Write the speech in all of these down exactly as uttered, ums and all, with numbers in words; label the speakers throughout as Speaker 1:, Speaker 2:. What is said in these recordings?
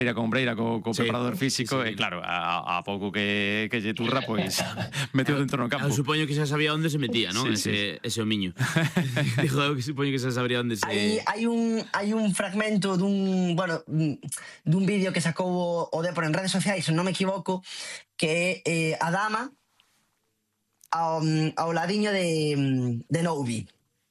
Speaker 1: con Breira, co, co sí, preparador físico, sí, sí. E claro, a, a pouco que, que lle turra, pois meteu dentro no campo.
Speaker 2: Eu supoño que xa sabía onde se metía, non?
Speaker 1: Sí,
Speaker 2: ese, sí. ese homiño. Digo, eu que supoño que xa sabría onde se...
Speaker 3: Hai, hai, un, hai un fragmento dun, bueno, dun vídeo que sacou o Depor en redes sociais, se non me equivoco, que é eh, a dama ao, ao ladiño de, de Noubi.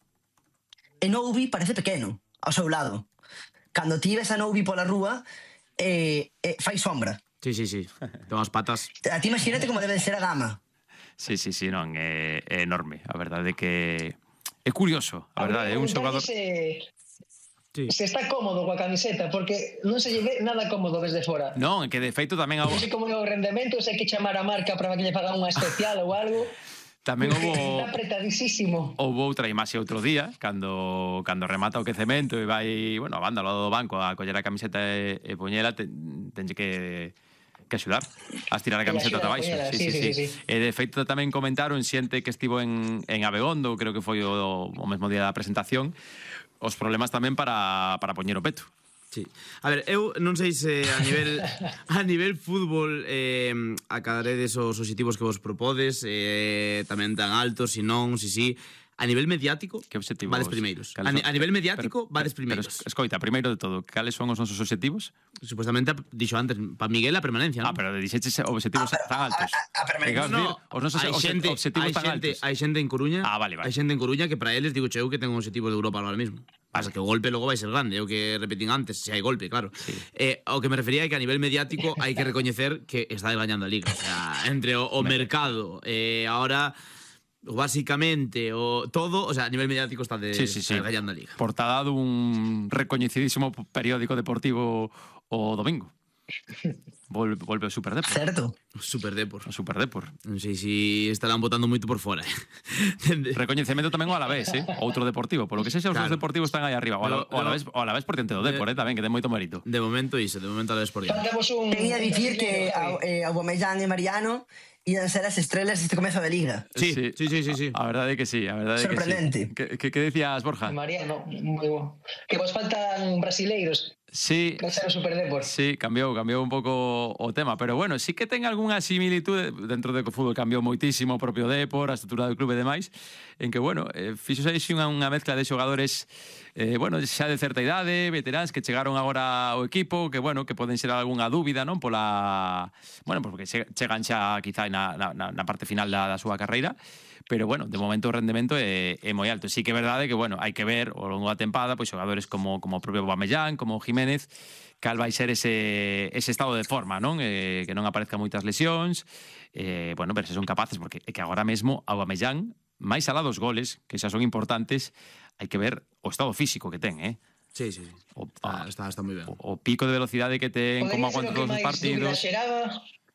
Speaker 3: E Noubi parece pequeno, ao seu lado. Cando ti ves a Noubi pola rúa, Eh, eh, fai sombra.
Speaker 2: Sí, sí, sí. Ten as patas.
Speaker 3: A ti imagínate como debe de ser a dama.
Speaker 1: Sí, sí, sí, non, é, é enorme. A verdade é que é curioso, a verdade, é un xogador...
Speaker 4: Se, sí. se está cómodo coa camiseta, porque non se lle ve nada cómodo desde fora.
Speaker 1: Non, é que de feito tamén...
Speaker 4: Non sei como é o rendemento, se hai que chamar a marca para que lle fagan unha especial ou algo...
Speaker 1: Tamén houve
Speaker 4: está apretadísimo.
Speaker 1: Houve outra imaxe outro día cando cando remata o quecemento e vai, bueno, a banda ao lado do banco a coller a camiseta e, e poñela, ten, tenlle que que axudar a estirar a camiseta ata baixo. Sí, sí, sí, sí, sí. E de feito tamén comentaron xente que estivo en en Abegondo, creo que foi o, o mesmo día da presentación, os problemas tamén para para poñer o peto.
Speaker 2: Sí. A ver, eu non sei se a nivel a nivel fútbol eh, acadaredes os obxectivos que vos propodes, eh, tamén tan altos, si non, si si. A nivel mediático,
Speaker 1: que obxectivos?
Speaker 2: Vades primeiros. A, a nivel mediático, pero, vades primeiros.
Speaker 1: Pero, escoita, primeiro de todo, cales son os nosos obxectivos?
Speaker 2: Supuestamente, dixo antes, para Miguel a permanencia, non?
Speaker 1: Ah, pero dixeches obxectivos ah, tan altos.
Speaker 3: A, a, a permanencia.
Speaker 2: No,
Speaker 1: os nosos
Speaker 2: xente,
Speaker 1: obxectivos tan
Speaker 2: xente,
Speaker 1: altos.
Speaker 2: Hai xente en Coruña,
Speaker 1: ah, vale, vale.
Speaker 2: hai xente en Coruña que para eles, digo, cheu que ten un obxectivo de Europa ahora mismo. Pasa que o golpe logo vai ser grande, é o que repetín antes, se hai golpe, claro. Sí. Eh, o que me refería é que a nivel mediático hai que recoñecer que está gañando a Liga. O sea, entre o, o mercado, eh, ahora... básicamente o todo, o sea, a nivel mediático está de
Speaker 1: sí, sí, sí.
Speaker 2: gañando a Liga.
Speaker 1: Portada dun recoñecidísimo periódico deportivo o domingo. Volve, volve o Super Depor.
Speaker 3: Certo.
Speaker 2: O Super Depor.
Speaker 1: O Super Depor.
Speaker 2: Non sei se si estarán botando moito por fora.
Speaker 1: Recoñecemento tamén o Alavés, eh? Outro deportivo. Por lo que sexa, os claro. Dos deportivos están aí arriba. O, Ala, o, Alavés, o Alavés por diante do Depor, eh? Tamén, que ten moito mérito.
Speaker 2: De momento iso, de momento Alavés por diante.
Speaker 3: Quería dicir que eh, Aubameyang e Mariano iban ser as estrelas deste comezo de Liga.
Speaker 2: Sí, sí, sí, sí, sí, sí.
Speaker 1: A, a verdade é que sí, a verdade é que
Speaker 3: sorprendente.
Speaker 1: Sí. Que, que, que decías, Borja?
Speaker 4: Mariano, moi bo. Que vos faltan brasileiros.
Speaker 1: Sí,
Speaker 4: o Super Depor.
Speaker 1: Sí, cambiou, cambiou un pouco o tema, pero bueno, sí que ten algunha similitude dentro de que o fútbol cambiou moitísimo, o propio Depor, a estrutura do clube e demais, en que, bueno, eh, fixose aí unha, unha mezcla de xogadores eh, bueno, xa de certa idade, veteráns que chegaron agora ao equipo, que, bueno, que poden ser algunha dúbida, non? Pola, bueno, porque chegan xa quizá na, na, na parte final da, da súa carreira, pero, bueno, de momento o rendemento é, é moi alto. Sí que é verdade que, bueno, hai que ver ao longo da tempada, pois xogadores como, como o propio Aubameyang, como Jiménez, cal vai ser ese, ese estado de forma, non? Eh, que non aparezcan moitas lesións, eh, bueno, ver se son capaces, porque é que agora mesmo Aubameyang, máis alá dos goles, que xa son importantes, hai que ver o estado físico que ten, eh?
Speaker 2: Sí, sí, sí. O, está, está, está moi ben.
Speaker 1: O, o pico de velocidade que ten, como aguanta todos os partidos.
Speaker 4: Xeraba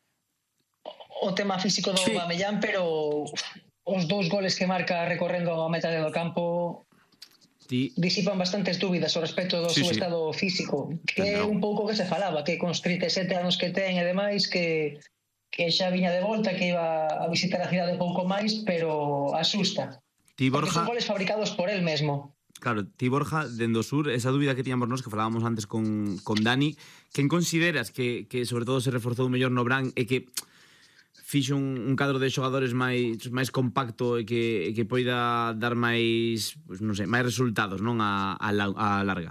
Speaker 4: o tema físico do sí. Aubameyang, pero os dous goles que marca recorrendo a meta do campo sí. disipan bastantes dúbidas ao respecto do sí, seu sí. estado físico, que é un pouco que se falaba, que con trinta e sete anos que ten e demais, que que xa viña de volta, que iba a visitar a cidade pouco máis, pero asusta.
Speaker 2: Ti, Borja...
Speaker 4: Porque son goles fabricados por él mesmo.
Speaker 2: Claro, ti, Borja, dendo sur, esa dúbida que tiñamos nós, que falábamos antes con, con Dani, quen consideras que, que sobre todo se reforzou mellor no Bran e que fixo un, un cadro de xogadores máis máis compacto e que, e que poida dar máis, pues, non sei, máis resultados, non, a, a, a larga?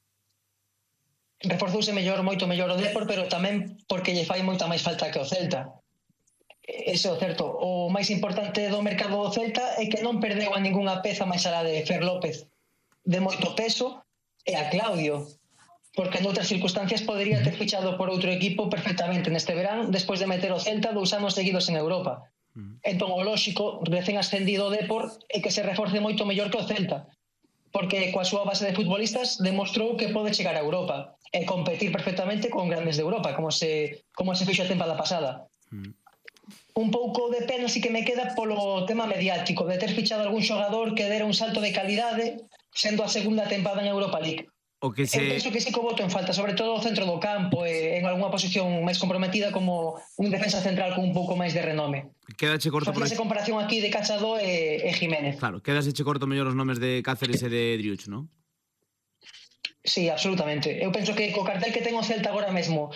Speaker 4: Reforzouse mellor, moito mellor o Depor, pero tamén porque lle fai moita máis falta que o Celta. Eso é certo. O máis importante do mercado do Celta é que non perdeu a ningunha peza máis alá de Fer López de moito peso e a Claudio, porque en outras circunstancias podería ter fichado por outro equipo perfectamente neste verán, despois de meter o Celta dous anos seguidos en Europa. Entón, o lóxico, recén ascendido o Depor, é que se reforce moito mellor que o Celta, porque coa súa base de futbolistas demostrou que pode chegar a Europa e competir perfectamente con grandes de Europa, como se, como se fixo a tempada pasada. Mm. Un pouco de pena si que me queda polo tema mediático, de ter fichado algún xogador que dera un salto de calidade sendo a segunda tempada en Europa League.
Speaker 2: O que se...
Speaker 4: Eu penso que sí que o voto en falta, sobre todo o centro do campo e en algunha posición máis comprometida como un defensa central con un pouco máis de renome.
Speaker 2: Quédache corto por
Speaker 4: esa comparación aquí de Cachado e, e Jiménez.
Speaker 2: Claro, quédaseche corto mellor os nomes de Cáceres e de Driuch, non?
Speaker 4: Sí, absolutamente. Eu penso que co cartel que ten o Celta agora mesmo